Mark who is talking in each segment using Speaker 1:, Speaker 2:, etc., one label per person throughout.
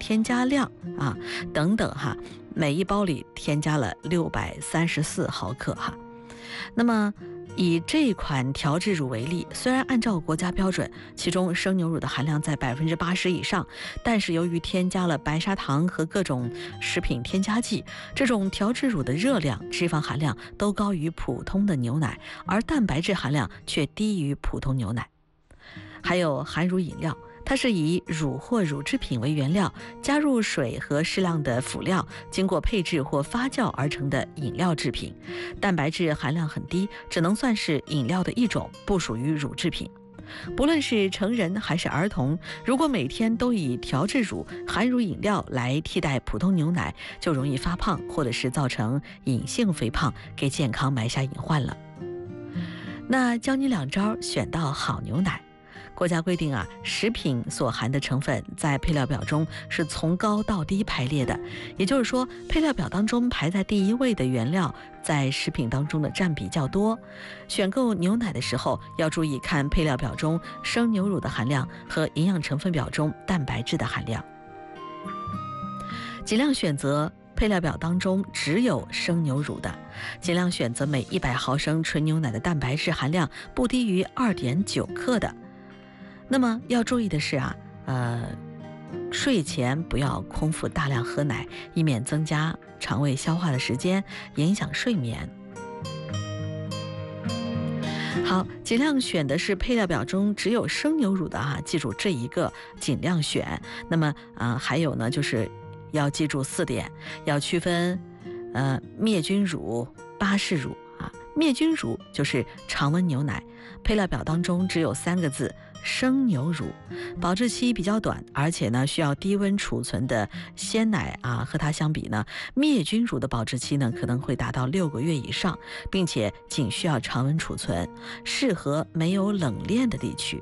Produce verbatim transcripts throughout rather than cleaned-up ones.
Speaker 1: 添加量啊等等哈，每一包里添加了六百三十四毫克哈。那么以这款调制乳为例，虽然按照国家标准，其中生牛乳的含量在百分之八十以上，但是由于添加了白砂糖和各种食品添加剂，这种调制乳的热量、脂肪含量都高于普通的牛奶，而蛋白质含量却低于普通牛奶。还有含乳饮料，它是以乳或乳制品为原料，加入水和适量的辅料，经过配制或发酵而成的饮料制品，蛋白质含量很低，只能算是饮料的一种，不属于乳制品。不论是成人还是儿童，如果每天都以调制乳、含乳饮料来替代普通牛奶，就容易发胖，或者是造成隐性肥胖，给健康埋下隐患了。那教你两招选到好牛奶。国家规定啊，食品所含的成分在配料表中是从高到低排列的，也就是说，配料表当中排在第一位的原料，在食品当中的占比较多。选购牛奶的时候，要注意看配料表中生牛乳的含量和营养成分表中蛋白质的含量，尽量选择配料表当中只有生牛乳的，尽量选择每一百毫升纯牛奶的蛋白质含量不低于 二点九克的。那么要注意的是啊，呃，睡前不要空腹大量喝奶，以免增加肠胃消化的时间，影响睡眠。好，尽量选的是配料表中只有生牛乳的啊，记住这一个尽量选。那么啊、呃，还有呢，就是要记住四点，要区分呃灭菌乳、巴氏乳啊。灭菌乳就是常温牛奶，配料表当中只有三个字。生牛乳保质期比较短，而且呢需要低温储存的鲜奶啊，和它相比呢，灭菌乳的保质期呢可能会达到六个月以上，并且仅需要常温储存，适合没有冷链的地区。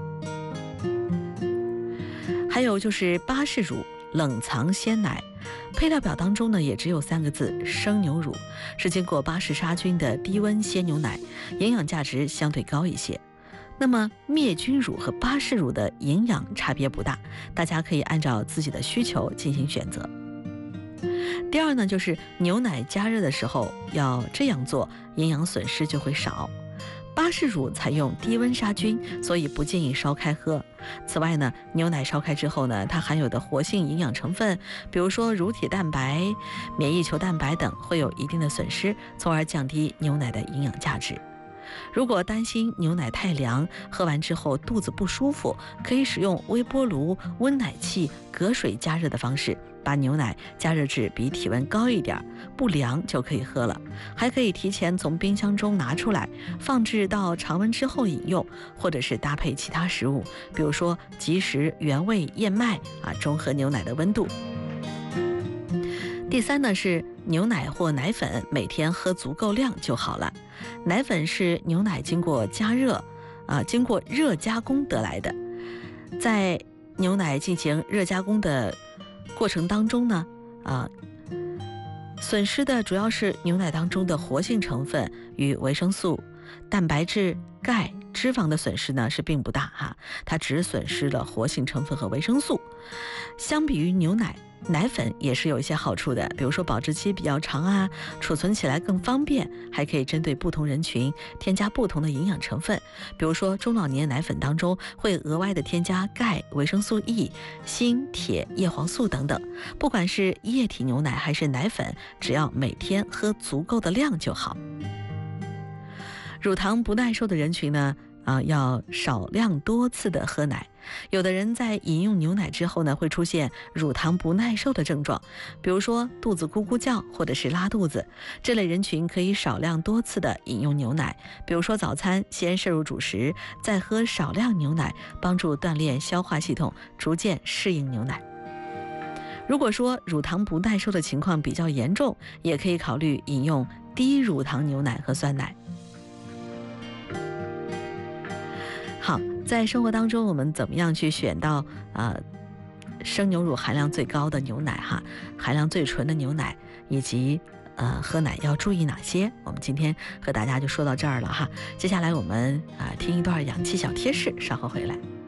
Speaker 1: 还有就是巴氏乳冷藏鲜奶，配料表当中呢也只有三个字生牛乳，是经过巴氏杀菌的低温鲜牛奶，营养价值相对高一些。那么灭菌乳和巴氏乳的营养差别不大，大家可以按照自己的需求进行选择。第二呢，就是牛奶加热的时候要这样做，营养损失就会少。巴氏乳采用低温杀菌，所以不建议烧开喝。此外呢，牛奶烧开之后呢，它含有的活性营养成分，比如说乳铁蛋白、免疫球蛋白等，会有一定的损失，从而降低牛奶的营养价值。如果担心牛奶太凉，喝完之后肚子不舒服，可以使用微波炉、温奶器、隔水加热的方式，把牛奶加热至比体温高一点，不凉就可以喝了。还可以提前从冰箱中拿出来，放置到常温之后饮用，或者是搭配其他食物，比如说即食原味燕麦啊，中和牛奶的温度。第三呢是牛奶或奶粉，每天喝足够量就好了。奶粉是牛奶经过加热啊，经过热加工得来的。在牛奶进行热加工的过程当中呢，啊，损失的主要是牛奶当中的活性成分与维生素、蛋白质、钙、脂肪的损失呢是并不大哈，它只损失了活性成分和维生素。相比于牛奶，奶粉也是有一些好处的，比如说保质期比较长啊，储存起来更方便，还可以针对不同人群添加不同的营养成分。比如说中老年奶粉当中会额外的添加钙、维生素 E、锌、铁、叶黄素等等。不管是液体牛奶还是奶粉，只要每天喝足够的量就好。乳糖不耐受的人群呢，啊，要少量多次的喝奶。有的人在饮用牛奶之后呢，会出现乳糖不耐受的症状，比如说肚子咕咕叫或者是拉肚子。这类人群可以少量多次的饮用牛奶，比如说早餐先摄入主食，再喝少量牛奶，帮助锻炼消化系统，逐渐适应牛奶。如果说乳糖不耐受的情况比较严重，也可以考虑饮用低乳糖牛奶和酸奶。好，在生活当中我们怎么样去选到呃生牛乳含量最高的牛奶哈，含量最纯的牛奶，以及呃喝奶要注意哪些，我们今天和大家就说到这儿了哈。接下来我们啊、呃、听一段氧气小贴士，稍后回来。